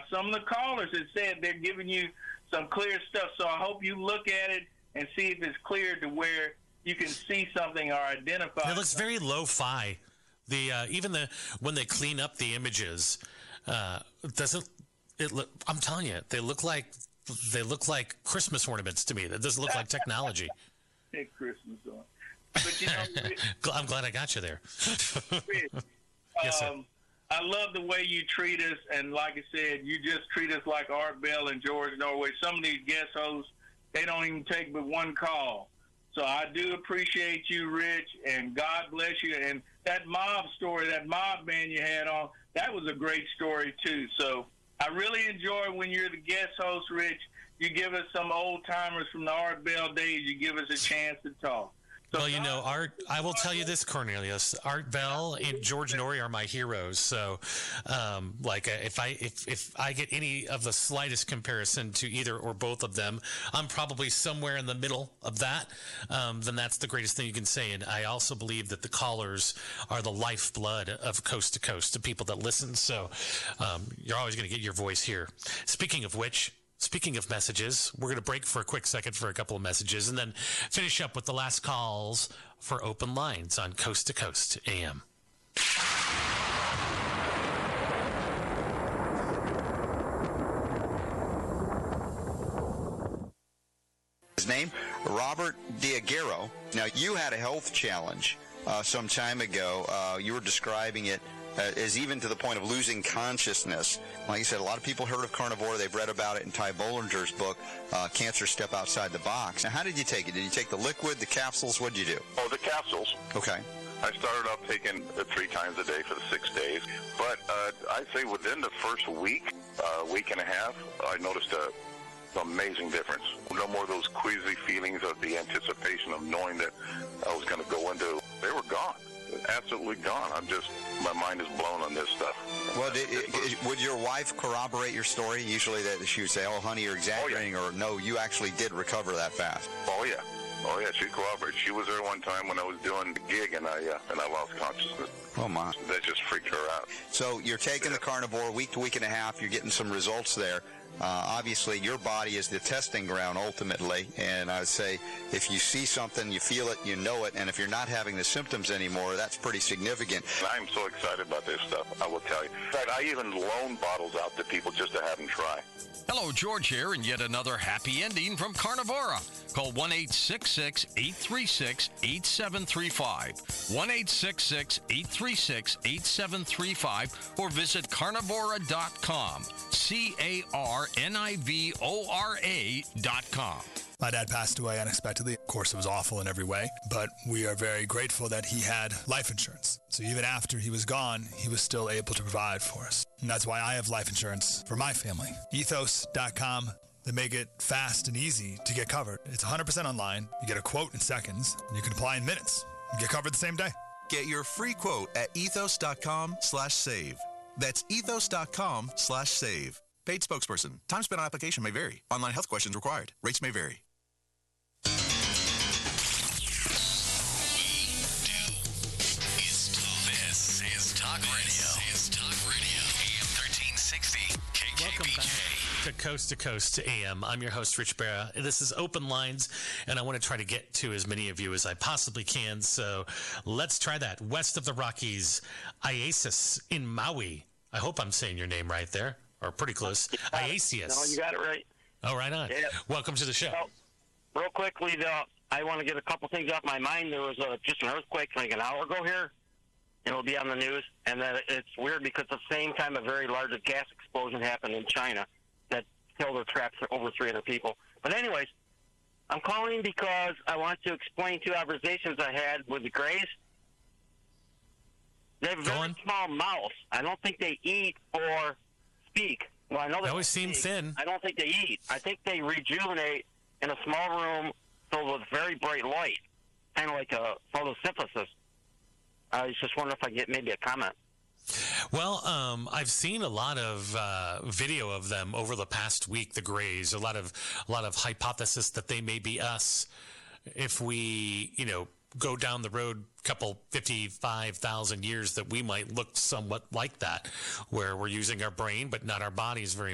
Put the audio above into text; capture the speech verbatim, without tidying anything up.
some of the callers have said they're giving you some clear stuff. So I hope you look at it and see if it's clear to where you can see something or identify. It looks very lo-fi. The uh, even the when they clean up the images, uh, doesn't it look? I'm telling you, they look like they look like Christmas ornaments to me. That doesn't look like technology. Hey, Christmas on. But you know, I'm glad I got you there. Rich, Yes, sir. um, I love the way you treat us, and like I said, you just treat us like Art Bell and George Norway. Some of these guest hosts, they don't even take but one call. So I do appreciate you, Rich, and God bless you. And that mob story, that mob band you had on, that was a great story, too. So I really enjoy when you're the guest host, Rich. You give us some old-timers from the Art Bell days. You give us a chance to talk. So Well, you know, Art, I will tell you this, Cornelius. Art Bell and George Norrie are my heroes. So, um, like, uh, if I if, if I get any of the slightest comparison to either or both of them, I'm probably somewhere in the middle of that. Um, then that's the greatest thing you can say. And I also believe that the callers are the lifeblood of Coast to Coast, to people that listen. So, um, you're always going to get your voice here. Speaking of which. Speaking of messages, we're going to break for a quick second for a couple of messages and then finish up with the last calls for open lines on Coast to Coast A M. His name, Robert Diagero. Now, you had a health challenge uh, some time ago. Uh, you were describing it Uh, is even to the point of losing consciousness. Like you said, a lot of people heard of carnivore. They've read about it in Ty Bollinger's book, uh, Cancer Step Outside the Box. Now, how did you take it? Did you take the liquid, the capsules? What did you do? Oh, the capsules. Okay. I started off taking it three times a day for the six days. But uh, I'd say within the first week, uh, week and a half, I noticed a amazing difference. No more of those queasy feelings of the anticipation of knowing that I was going to go into. They were gone. Absolutely gone. I'm just, my mind is blown on this stuff. Well, did, it, it, would your wife corroborate your story? Usually that she would say, oh, honey, you're exaggerating, oh, yeah. or no, you actually did recover that fast. Oh, yeah. Oh, yeah, she corroborated. She was there one time when I was doing the gig, and I uh, and I lost consciousness. Oh, my. That just freaked her out. So you're taking yeah. the carnivore week to week and a half. You're getting some results there. Uh, obviously, your body is the testing ground ultimately, and I would say if you see something, you feel it, you know it, and if you're not having the symptoms anymore, that's pretty significant. I'm so excited about this stuff, I will tell you. In fact, I even loan bottles out to people just to have them try. Hello, George here, and yet another happy ending from Carnivora. Call one eight six six, eight three six, eight seven three five, one eight six six, eight three six, eight seven three five, or visit carnivora dot com, C A R N I V O R A dot com. My dad passed away unexpectedly. Of course, it was awful in every way, but we are very grateful that he had life insurance. So even after he was gone, he was still able to provide for us. And that's why I have life insurance for my family. ethos dot com. They make it fast and easy to get covered. It's one hundred percent online. You get a quote in seconds, and you can apply in minutes. You get covered the same day. Get your free quote at ethos dot com slash save. That's ethos dot com slash save. Paid spokesperson. Time spent on application may vary. Online health questions required. Rates may vary. This is Talk Radio. This is Talk Radio. A M thirteen sixty. K K B J. Welcome back to Coast to Coast A M. I'm your host, Rich Barra. This is Open Lines, and I want to try to get to as many of you as I possibly can. So let's try that. West of the Rockies, Iasis in Maui. I hope I'm saying your name right there, or pretty close. Iasis. No, you got it right. Oh, right on. Yeah. Welcome to the show. So, real quickly, though, I want to get a couple things off my mind. There was a, just an earthquake like an hour ago here. It'll be on the news, and then it's weird because at the same time a very large gas explosion happened in China that killed or trapped over three hundred people. But anyways, I'm calling because I want to explain two observations I had with the Greys. They have a very on. small mouth. I don't think they eat or speak. Well, I know they They always seem speak. thin. I don't think they eat. I think they rejuvenate in a small room filled with very bright light, kind of like a photosynthesis. I was just wondering if I could get maybe a comment. Well, um, I've seen a lot of uh, video of them over the past week. The Greys, a lot of a lot of hypothesis that they may be us if we, you know, go down the road a couple fifty-five thousand years, that we might look somewhat like that, where we're using our brain but not our bodies very